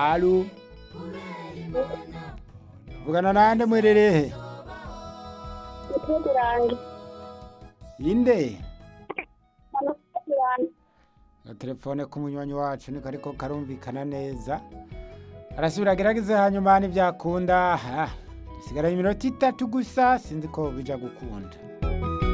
Alu. Vugana nande mwererehe. Turangi. Inde. Turangi. Telefone k'umunywanyi wacu niko ariko karumvikana neza. Arasubira agerageze hanyuma ntibyakunda. Dusigaranye iminota 3 gusa sinzi ko bija gukunda.